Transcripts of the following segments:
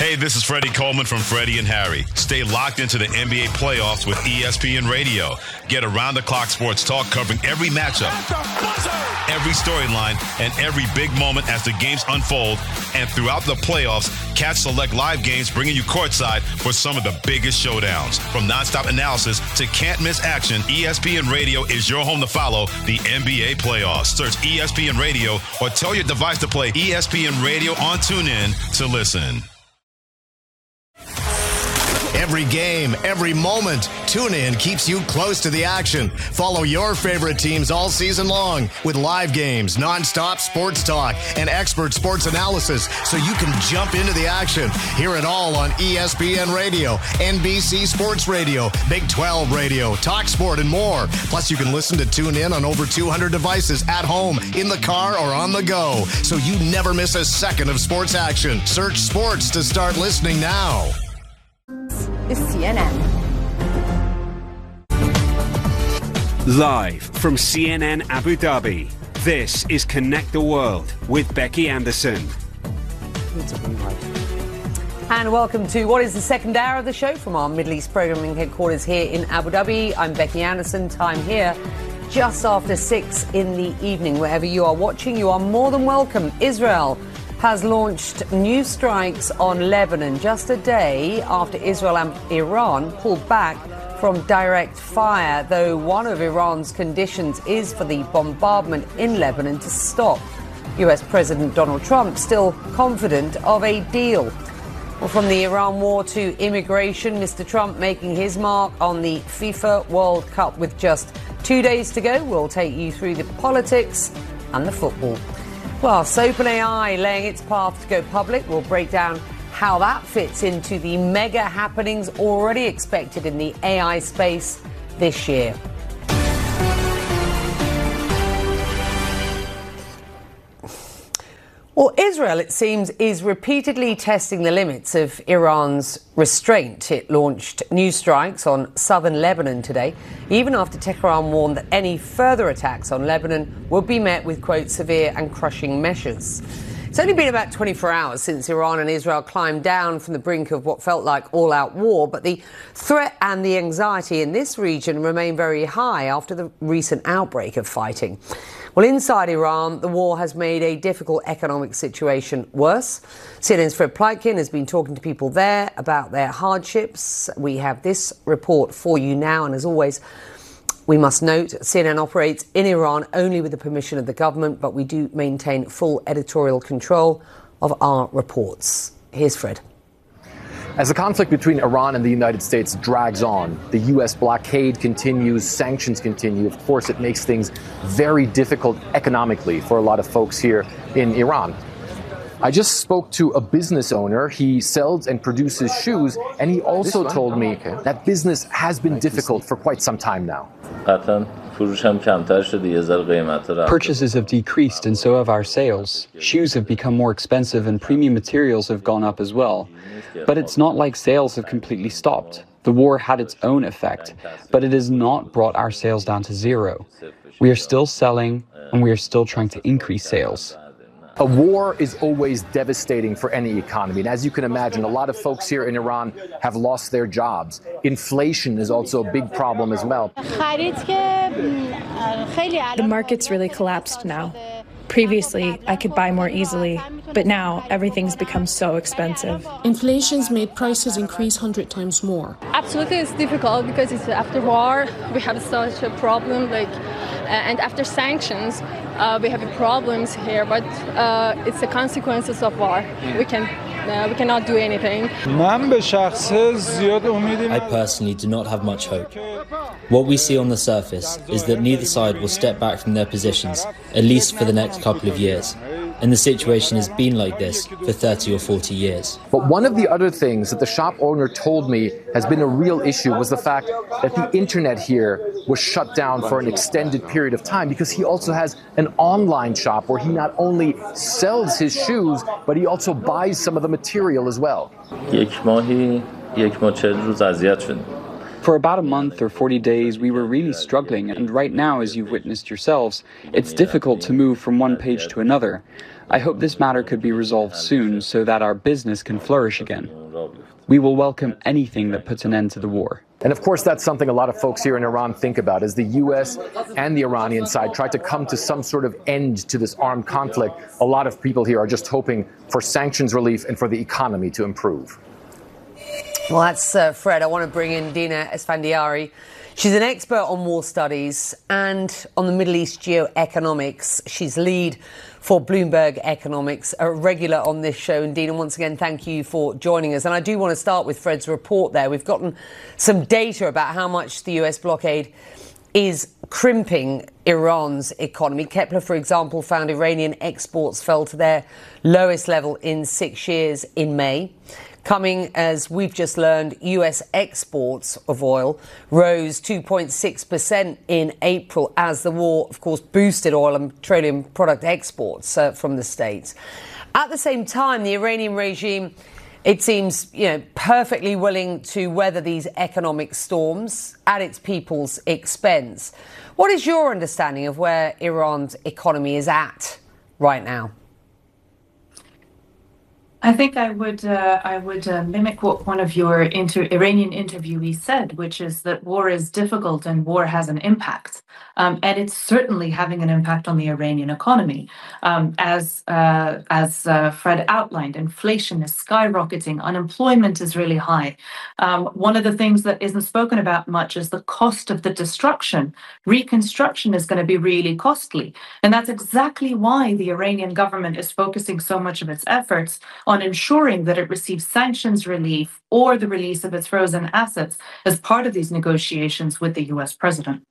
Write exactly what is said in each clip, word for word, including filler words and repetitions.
Hey, this is Freddie Coleman from Freddie and Harry. Stay locked into the N B A playoffs with E S P N Radio. Get around-the-clock sports talk covering every matchup, every storyline, and every big moment as the games unfold. And throughout the playoffs, catch select live games bringing you courtside for some of the biggest showdowns. From nonstop analysis to can't-miss action, E S P N Radio is your home to follow the N B A playoffs. Search E S P N Radio or tell your device to play E S P N Radio on TuneIn to listen. Every game, every moment, TuneIn keeps you close to the action. Follow your favorite teams all season long with live games, nonstop sports talk, and expert sports analysis so you can jump into the action. Hear it all on E S P N Radio, N B C Sports Radio, Big twelve Radio, TalkSport, and more. Plus, you can listen to TuneIn on over two hundred devices at home, in the car, or on the go, so you never miss a second of sports action. Search sports to start listening now. Is C N N. Live from C N N Abu Dhabi, this is Connect the World with Becky Anderson. And welcome to what is the second hour of the show from our Middle East programming headquarters here in Abu Dhabi. I'm Becky Anderson. Time here just after six in the evening. Wherever you are watching, you are more than welcome. Israel has launched new strikes on Lebanon just a day after Israel and Iran pulled back from direct fire, though one of Iran's conditions is for the bombardment in Lebanon to stop. U S President Donald Trump still confident of a deal. Well, from the Iran war to immigration, Mister Trump making his mark on the FIFA World Cup with just two days to go. We'll take you through the politics and the football. Plus, OpenAI laying its path to go public. We'll break down how that fits into the mega happenings already expected in the A I space this year. Well, Israel, it seems, is repeatedly testing the limits of Iran's restraint. It launched new strikes on southern Lebanon today, even after Tehran warned that any further attacks on Lebanon would be met with, quote, severe and crushing measures. It's only been about twenty-four hours since Iran and Israel climbed down from the brink of what felt like all-out war, but the threat and the anxiety in this region remain very high after the recent outbreak of fighting. Well, inside Iran, the war has made a difficult economic situation worse. C N N's Fred Pleitgen has been talking to people there about their hardships. We have this report for you now, and as always, we must note C N N operates in Iran only with the permission of the government, but we do maintain full editorial control of our reports. Here's Fred. As the conflict between Iran and the United States drags on, the U S blockade continues, sanctions continue. Of course, it makes things very difficult economically for a lot of folks here in Iran. I just spoke to a business owner. He sells and produces shoes, and he also told me that business has been difficult for quite some time now. Purchases have decreased and so have our sales. Shoes have become more expensive and premium materials have gone up as well. But it's not like sales have completely stopped. The war had its own effect, but it has not brought our sales down to zero. We are still selling and we are still trying to increase sales. A war is always devastating for any economy. And as you can imagine, a lot of folks here in Iran have lost their jobs. Inflation is also a big problem as well. The market's really collapsed now. Previously, I could buy more easily, but now everything's become so expensive. Inflation's made prices increase one hundred times more. Absolutely, it's difficult because it's after war. We have such a problem, like, uh, and after sanctions, uh, we have problems here. But uh, it's the consequences of war. We can. Uh, we cannot do anything. I personally do not have much hope. What we see on the surface is that neither side will step back from their positions, at least for the next couple of years. And the situation has been like this for thirty or forty years. But one of the other things that the shop owner told me has been a real issue was the fact that the internet here was shut down for an extended period of time, because he also has an online shop where he not only sells his shoes, but he also buys some of the material as well. For about a month or forty days, we were really struggling, and right now, as you've witnessed yourselves, it's difficult to move from one page to another. I hope this matter could be resolved soon so that our business can flourish again. We will welcome anything that puts an end to the war. And of course, that's something a lot of folks here in Iran think about, as the U S and the Iranian side try to come to some sort of end to this armed conflict. A lot of people here are just hoping for sanctions relief and for the economy to improve. Well, that's uh, Fred. I want to bring in Dina Esfandiari. She's an expert on war studies and on the Middle East geoeconomics. She's lead for Bloomberg Economics, a regular on this show. And Dina, once again, thank you for joining us. And I do want to start with Fred's report there. We've gotten some data about how much the U S blockade is crimping Iran's economy. Kepler, for example, found Iranian exports fell to their lowest level in six years in May. Coming, as we've just learned, U S exports of oil rose two point six percent in April as the war, of course, boosted oil and petroleum product exports uh, from the States. At the same time, the Iranian regime, it seems, you know, perfectly willing to weather these economic storms at its people's expense. What is your understanding of where Iran's economy is at right now? I think I would uh, I would uh, mimic what one of your inter- Iranian interviewees said, which is that war is difficult and war has an impact. Um, and it's certainly having an impact on the Iranian economy. Um, as uh, as uh, Fred outlined, inflation is skyrocketing, unemployment is really high. Um, one of the things that isn't spoken about much is the cost of the destruction. Reconstruction is going to be really costly. And that's exactly why the Iranian government is focusing so much of its efforts on ensuring that it receives sanctions relief or the release of its frozen assets as part of these negotiations with the U S president.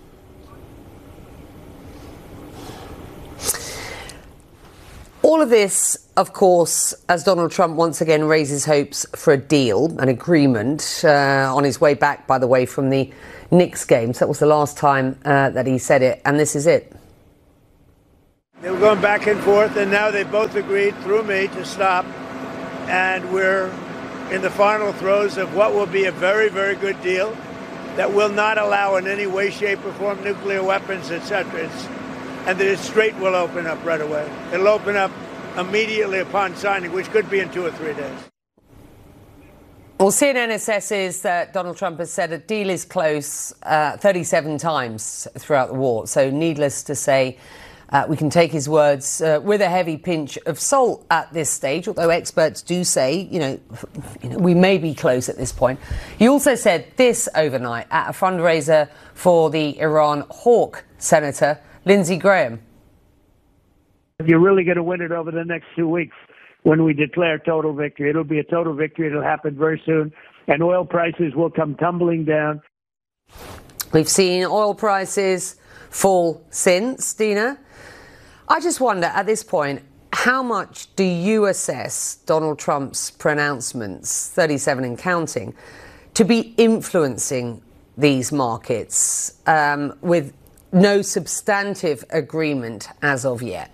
All of this, of course, as Donald Trump once again raises hopes for a deal, an agreement, uh, on his way back, by the way, from the Knicks game. So that was the last time uh, that he said it, and this is it. They were going back and forth, and now they both agreed through me to stop. And we're in the final throes of what will be a very, very good deal that will not allow in any way, shape, or form nuclear weapons, et cetera. And that its strait will open up right away. It'll open up immediately upon signing, which could be in two or three days. Well, C N N assesses that Donald Trump has said a deal is close uh, thirty-seven times throughout the war. So needless to say, Uh, we can take his words uh, with a heavy pinch of salt at this stage, although experts do say, you know, you know, we may be close at this point. He also said this overnight at a fundraiser for the Iran Hawk Senator Lindsey Graham. You're really going to win it over the next two weeks when we declare total victory. It'll be a total victory. It'll happen very soon. And oil prices will come tumbling down. We've seen oil prices fall since, Dina. I just wonder, at this point, how much do you assess Donald Trump's pronouncements, thirty-seven and counting, to be influencing these markets um, with no substantive agreement as of yet?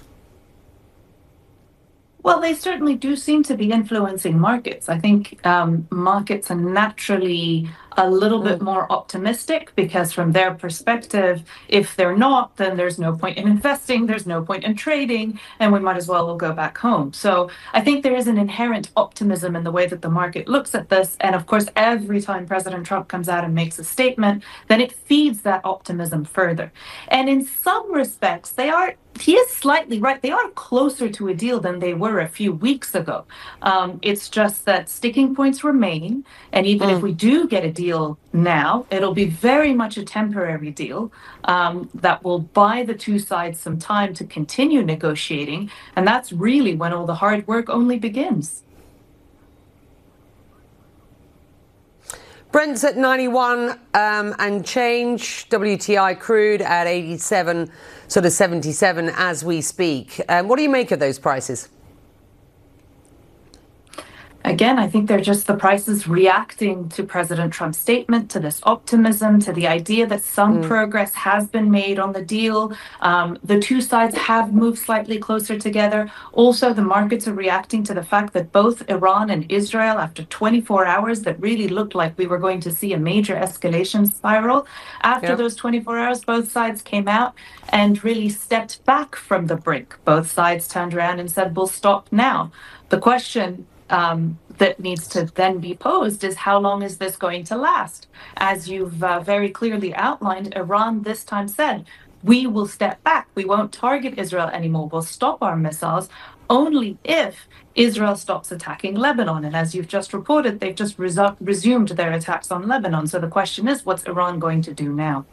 Well, they certainly do seem to be influencing markets. I think um, markets are naturally a little mm. bit more optimistic because from their perspective, if they're not, then there's no point in investing, there's no point in trading, and we might as well go back home. So I think there is an inherent optimism in the way that the market looks at this. And of course, every time President Trump comes out and makes a statement, then it feeds that optimism further. And in some respects, they are He is slightly right. They are closer to a deal than they were a few weeks ago. Um, it's just that sticking points remain. And even mm. if we do get a deal now, it'll be very much a temporary deal um, that will buy the two sides some time to continue negotiating. And that's really when all the hard work only begins. Brent's at ninety-one um, and change. W T I crude at eighty-seven, sort of seventy-seven as we speak. Um, what do you make of those prices? again, I think they're just the prices reacting to President Trump's statement, to this optimism, to the idea that some mm. progress has been made on the deal. Um, the two sides have moved slightly closer together. Also, the markets are reacting to the fact that both Iran and Israel, after twenty-four hours that really looked like we were going to see a major escalation spiral, after yep. those twenty-four hours, both sides came out and really stepped back from the brink. Both sides turned around and said, we'll stop now. The question um, that needs to then be posed is, how long is this going to last? As you've uh, very clearly outlined, Iran this time said, we will step back. We won't target Israel anymore. We'll stop our missiles only if Israel stops attacking Lebanon. And as you've just reported, they've just resu- resumed their attacks on Lebanon. So the question is, what's Iran going to do now?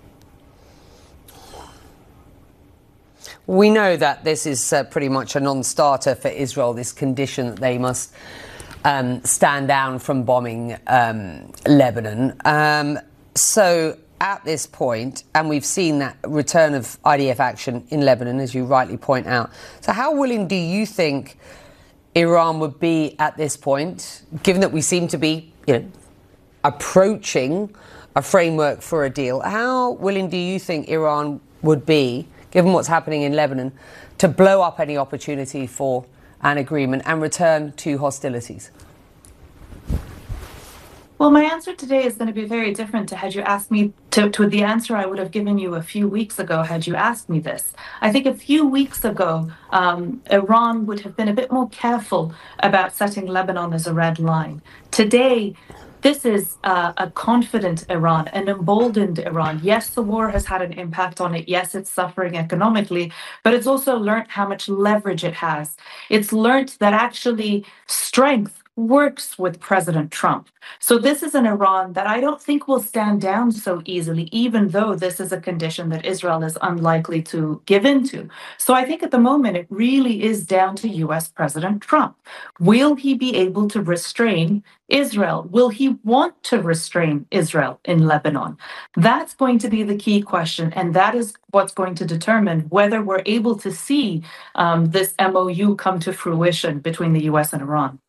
We know that this is uh, pretty much a non-starter for Israel, this condition that they must um, stand down from bombing um, Lebanon. Um, so at this point, and we've seen that return of I D F action in Lebanon, as you rightly point out. So how willing do you think Iran would be at this point, given that we seem to be, you know, approaching a framework for a deal? How willing do you think Iran would be, given what's happening in Lebanon, to blow up any opportunity for an agreement and return to hostilities? Well, my answer today is going to be very different to had you asked me to, to the answer I would have given you a few weeks ago had you asked me this. I think a few weeks ago, um, Iran would have been a bit more careful about setting Lebanon as a red line. Today, this is uh, a confident Iran, an emboldened Iran. Yes, the war has had an impact on it. Yes, it's suffering economically, but it's also learned how much leverage it has. It's learned that actually strength works with President Trump. So this is an Iran that I don't think will stand down so easily, even though this is a condition that Israel is unlikely to give into. So I think at the moment, it really is down to U S President Trump. Will he be able to restrain Israel? Will he want to restrain Israel in Lebanon? That's going to be the key question, and that is what's going to determine whether we're able to see um, this M O U come to fruition between the U S and Iran.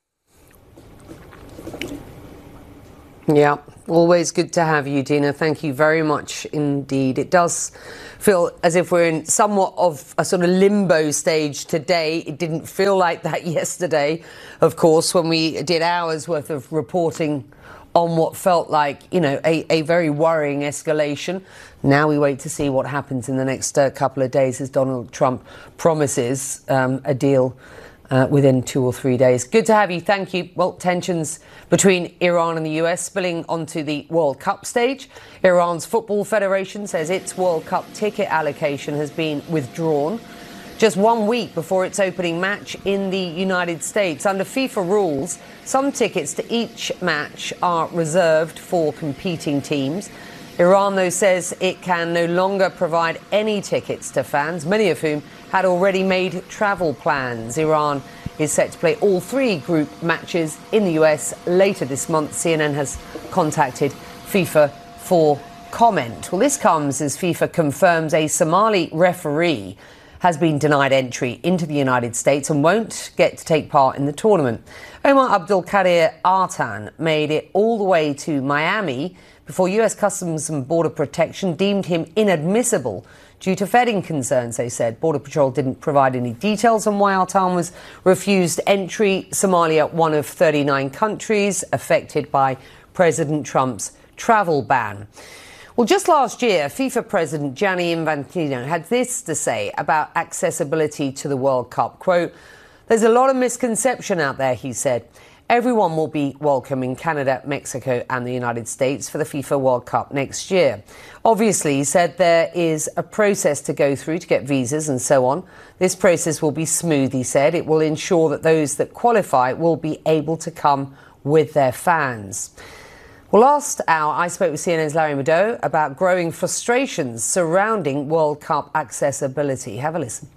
Yeah, always good to have you, Dina. Thank you very much indeed. It does feel as if we're in somewhat of a sort of limbo stage today. It didn't feel like that yesterday, of course, when we did hours worth of reporting on what felt like, you know, a, a very worrying escalation. Now we wait to see what happens in the next uh, couple of days as Donald Trump promises um, a deal Uh, within two or three days. Good to have you. Thank you. Well, tensions between Iran and the U S spilling onto the World Cup stage. Iran's Football Federation says its World Cup ticket allocation has been withdrawn just one week before its opening match in the United States. Under FIFA rules, some tickets to each match are reserved for competing teams. Iran, though, says it can no longer provide any tickets to fans, many of whom had already made travel plans. Iran is set to play all three group matches in the U S later this month. C N N has contacted FIFA for comment. Well, this comes as FIFA confirms a Somali referee has been denied entry into the United States and won't get to take part in the tournament. Omar Abdulkadir Artan made it all the way to Miami before U S Customs and Border Protection deemed him inadmissible due to vetting concerns, they said. Border Patrol didn't provide any details on why Artan was refused entry. Somalia, one of thirty-nine countries affected by President Trump's travel ban. Well, just last year, FIFA President Gianni Infantino had this to say about accessibility to the World Cup. Quote, "There's a lot of misconception out there," he said. "Everyone will be welcome in Canada, Mexico and the United States for the FIFA World Cup next year. Obviously," he said, "there is a process to go through to get visas and so on. This process will be smooth," he said. "It will ensure that those that qualify will be able to come with their fans." Well, last hour, I spoke with C N N's Larry Madow about growing frustrations surrounding World Cup accessibility. Have a listen.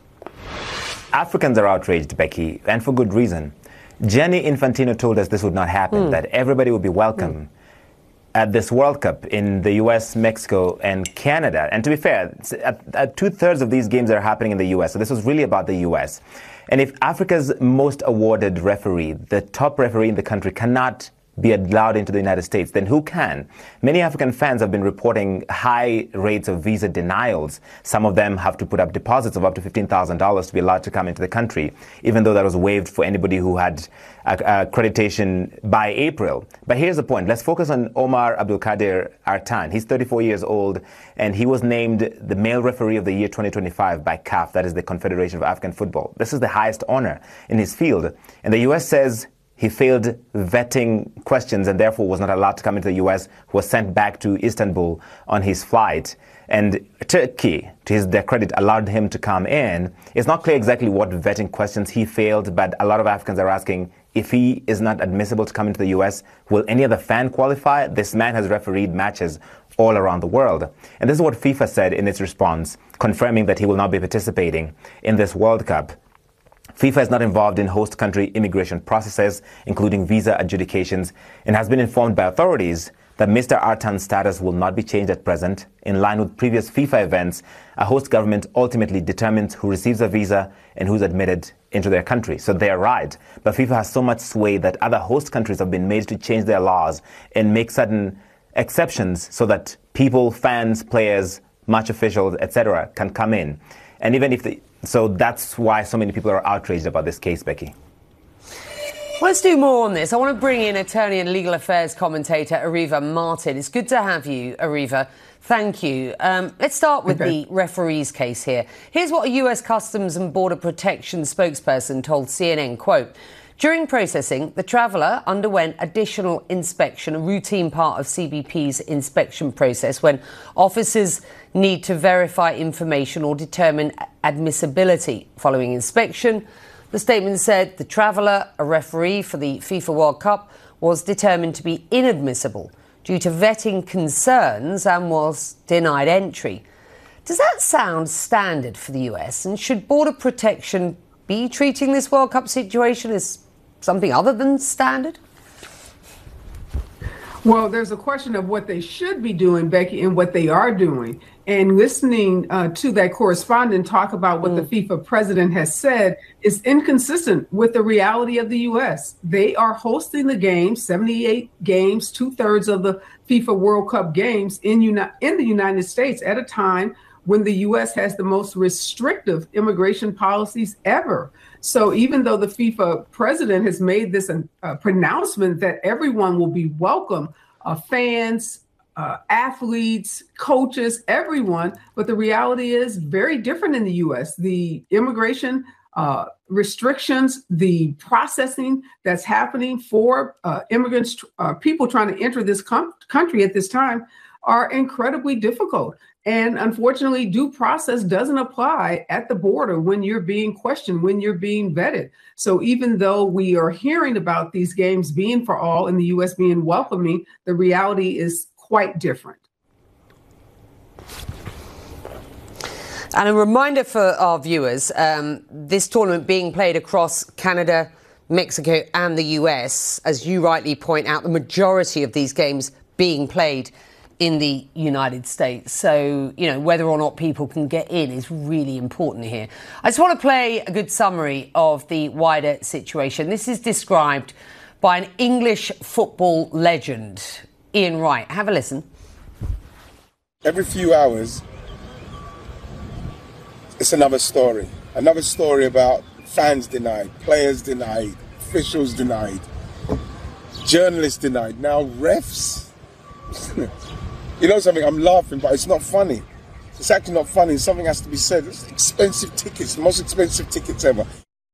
Africans are outraged, Becky, and for good reason. Gianni Infantino told us this would not happen, mm. that everybody would be welcome mm. at this World Cup in the U S, Mexico, and Canada. And to be fair, uh, two-thirds of these games are happening in the U S, so this was really about the U S. And if Africa's most awarded referee, the top referee in the country, cannot be allowed into the United States, then who can? Many African fans have been reporting high rates of visa denials. Some of them have to put up deposits of up to fifteen thousand dollars to be allowed to come into the country, even though that was waived for anybody who had accreditation by April. But here's the point. Let's focus on Omar Abdulkadir Artan. He's thirty-four years old, and he was named the male referee of the year twenty twenty-five by C A F, that is the Confederation of African Football. This is the highest honor in his field. And the U S says he failed vetting questions and therefore was not allowed to come into the U S, was sent back to Istanbul on his flight. And Turkey, to his credit, allowed him to come in. It's not clear exactly what vetting questions he failed, but a lot of Africans are asking, if he is not admissible to come into the U S, will any other fan qualify? This man has refereed matches all around the world. And this is what FIFA said in its response, confirming that he will not be participating in this World Cup. FIFA is not involved in host country immigration processes, including visa adjudications, and has been informed by authorities that Mister Artan's status will not be changed at present. In line with previous FIFA events, a host government ultimately determines who receives a visa and who's admitted into their country. So they're right. But FIFA has so much sway that other host countries have been made to change their laws and make certain exceptions so that people, fans, players, match officials, et cetera can come in. And even if the So that's why so many people are outraged about this case, Becky. Well, let's do more on this. I want to bring in attorney and legal affairs commentator Ariva Martin. It's good to have you, Ariva. Thank you. Um, let's start with okay. the referees case here. Here's what a U S Customs and Border Protection spokesperson told C N N, quote, during processing, the traveller underwent additional inspection, a routine part of C B P's inspection process when officers need to verify information or determine admissibility. Following inspection, the statement said the traveller, a referee for the FIFA World Cup, was determined to be inadmissible due to vetting concerns and was denied entry. Does that sound standard for the U S? And should Border Protection be treating this World Cup situation as something other than standard? Well, there's a question of what they should be doing, Becky, and what they are doing. And listening uh, to that correspondent talk about what mm. the FIFA president has said is inconsistent with the reality of the U S. They are hosting the games, seventy-eight games, two thirds of the FIFA World Cup games in, uni- in the United States at a time when the U S has the most restrictive immigration policies ever. So even though the FIFA president has made this uh, pronouncement that everyone will be welcome, uh, fans, uh, athletes, coaches, everyone, but the reality is very different in the U S. The immigration uh, restrictions, the processing that's happening for uh, immigrants, uh, people trying to enter this com- country at this time are incredibly difficult. And unfortunately, due process doesn't apply at the border when you're being questioned, when you're being vetted. So even though we are hearing about these games being for all and the U S being welcoming, the reality is quite different. And a reminder for our viewers, um, this tournament being played across Canada, Mexico and the U S, as you rightly point out, the majority of these games being played in the United States. So, you know, whether or not people can get in is really important here. I just want to play a good summary of the wider situation. This is described by an English football legend, Ian Wright. Have a listen. Every few hours, it's another story. Another story about fans denied, players denied, officials denied, journalists denied, now refs. You know something, I'm laughing, but it's not funny. It's actually not funny. Something has to be said. It's expensive tickets, the most expensive tickets ever.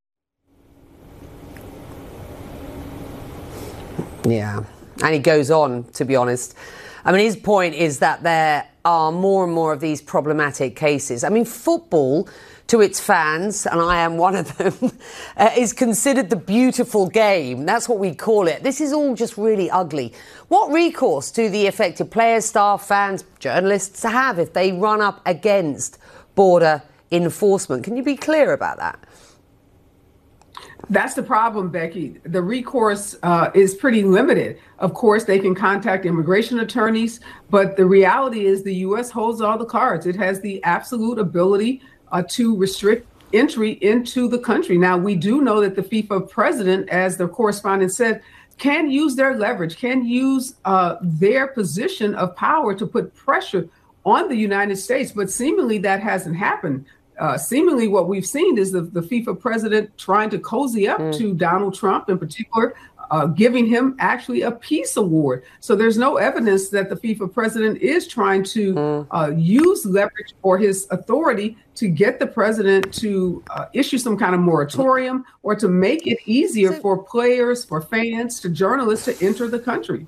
Yeah, and he goes on, to be honest. I mean, his point is that there are more and more of these problematic cases. I mean, football, to its fans, and I am one of them, uh, is considered the beautiful game. That's what we call it. This is all just really ugly. What recourse do the affected players, staff, fans, journalists have if they run up against border enforcement? Can you be clear about that? That's the problem, Becky. The recourse uh, is pretty limited. Of course, they can contact immigration attorneys, but the reality is the U S holds all the cards. It has the absolute ability uh, to restrict entry into the country. Now, we do know that the FIFA president, as the correspondent said, can use their leverage, can use uh, their position of power to put pressure on the United States. But seemingly that hasn't happened. Uh, seemingly what we've seen is the, the FIFA president trying to cozy up mm. to Donald Trump in particular, uh, giving him actually a peace award. So there's no evidence that the FIFA president is trying to mm. uh, use leverage or his authority to get the president to uh, issue some kind of moratorium or to make it easier for players, for fans, to journalists to enter the country.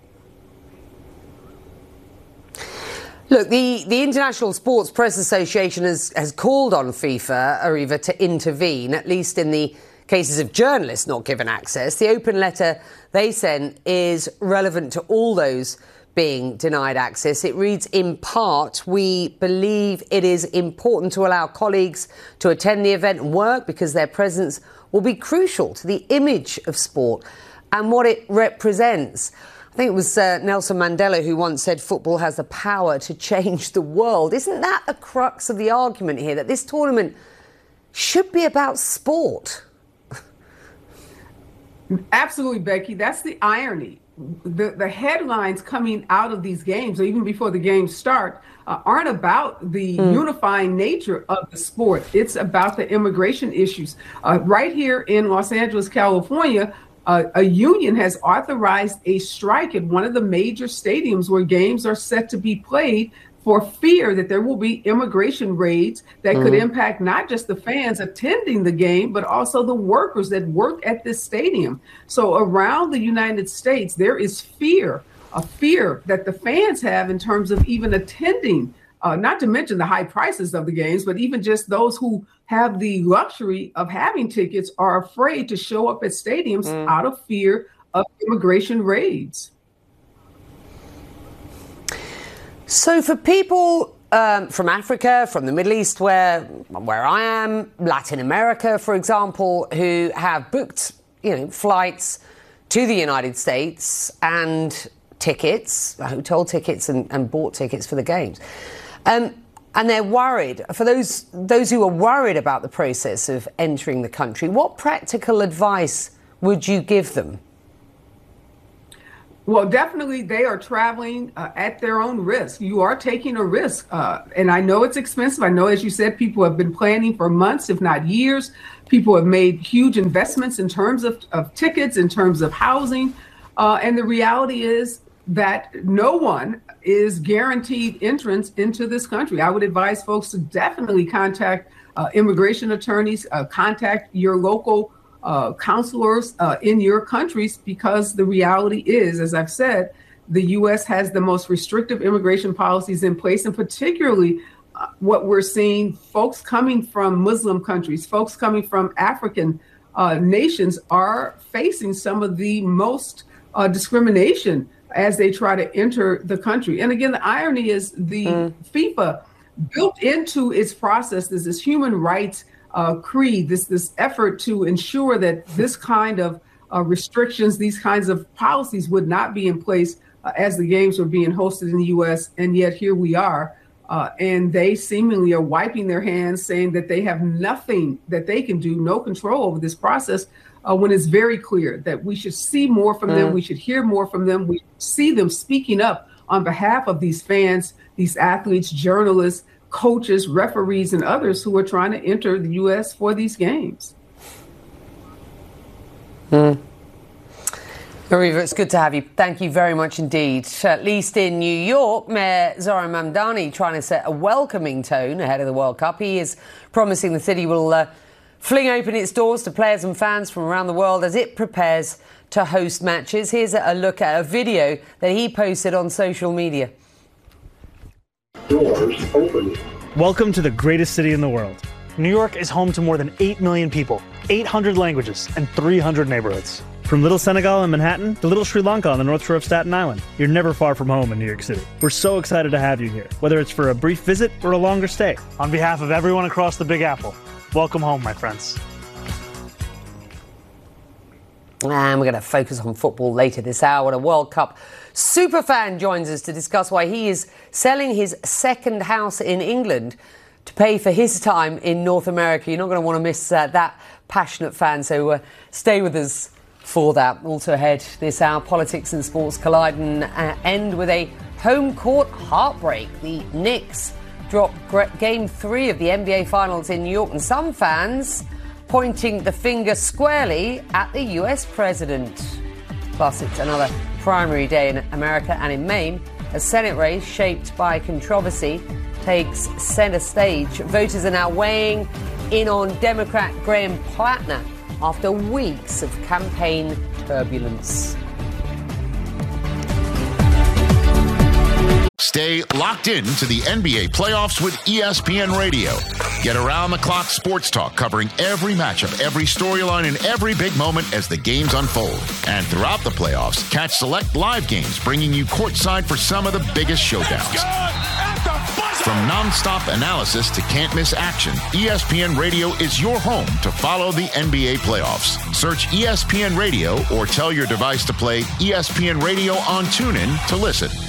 Look, the, the International Sports Press Association has, has called on FIFA, Ariva, to intervene, at least in the cases of journalists not given access. The open letter they sent is relevant to all those being denied access. It reads, in part, we believe it is important to allow colleagues to attend the event and work because their presence will be crucial to the image of sport and what it represents. I think it was uh, Nelson Mandela who once said football has the power to change the world. Isn't that the crux of the argument here, that this tournament should be about sport? Absolutely, Becky. That's the irony. The, the headlines coming out of these games, or even before the games start, uh, aren't about the mm. unifying nature of the sport. It's about the immigration issues. Uh, right here in Los Angeles, California, Uh, a union has authorized a strike at one of the major stadiums where games are set to be played for fear that there will be immigration raids that mm-hmm. could impact not just the fans attending the game, but also the workers that work at this stadium. So around the United States, there is fear, a fear that the fans have in terms of even attending, uh, not to mention the high prices of the games, but even just those who have the luxury of having tickets are afraid to show up at stadiums mm. out of fear of immigration raids. So for people um, from Africa, from the Middle East, where where I am, Latin America, for example, who have booked, you know, flights to the United States and tickets, hotel tickets and, and bought tickets for the games. Um, And they're worried. For those those who are worried about the process of entering the country, what practical advice would you give them? Well, definitely they are traveling uh, at their own risk. You are taking a risk. Uh, and I know it's expensive. I know, as you said, people have been planning for months, if not years. People have made huge investments in terms of, of tickets, in terms of housing. Uh, and the reality is that no one is guaranteed entrance into this country. I would advise folks to definitely contact uh, immigration attorneys, uh, contact your local uh, counselors uh, in your countries, because the reality is, as I've said, the U S has the most restrictive immigration policies in place, and particularly uh, what we're seeing, folks coming from Muslim countries, folks coming from African uh, nations are facing some of the most uh, discrimination as they try to enter the country. And again, the irony is the mm. FIFA built into its process is this human rights uh, creed, this this effort to ensure that this kind of uh, restrictions, these kinds of policies would not be in place uh, as the games were being hosted in the U S. And yet here we are. Uh, and they seemingly are wiping their hands, saying that they have nothing that they can do, no control over this process, uh, when it's very clear that we should see more from mm. them. We should hear more from them. We see them speaking up on behalf of these fans, these athletes, journalists, coaches, referees, and others who are trying to enter the U S for these games. Mm. Ariva, it's good to have you. Thank you very much indeed. At least in New York, Mayor Zohran Mamdani trying to set a welcoming tone ahead of the World Cup. He is promising the city will uh, fling open its doors to players and fans from around the world as it prepares to host matches. Here's a look at a video that he posted on social media. Doors open. Welcome to the greatest city in the world. New York is home to more than eight million people, eight hundred languages, and three hundred neighborhoods. From Little Senegal in Manhattan to Little Sri Lanka on the North Shore of Staten Island, you're never far from home in New York City. We're so excited to have you here, whether it's for a brief visit or a longer stay. On behalf of everyone across the Big Apple, welcome home, my friends. And we're going to focus on football later this hour. A World Cup superfan joins us to discuss why he is selling his second house in England to pay for his time in North America. You're not going to want to miss uh, that passionate fan, so uh, stay with us for that. Also ahead this hour, politics and sports collide and uh, end with a home court heartbreak. The Knicks dropped game three of the N B A Finals in New York, and some fans pointing the finger squarely at the U S president. Plus, it's another primary day in America and in Maine. A Senate race shaped by controversy takes center stage. Voters are now weighing in on Democrat Graham Plattner after weeks of campaign turbulence. Stay locked in to the N B A playoffs with E S P N Radio. Get around-the-clock sports talk covering every matchup, every storyline, and every big moment as the games unfold. And throughout the playoffs, catch select live games bringing you courtside for some of the biggest showdowns. From non-stop analysis to can't-miss action, E S P N Radio is your home to follow the N B A playoffs. Search E S P N Radio or tell your device to play E S P N Radio on TuneIn to listen.